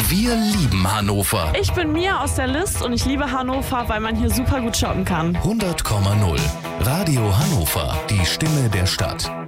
Wir lieben Hannover. Ich bin Mia aus der List und ich liebe Hannover, weil man hier super gut shoppen kann. 100,0. Radio Hannover, die Stimme der Stadt.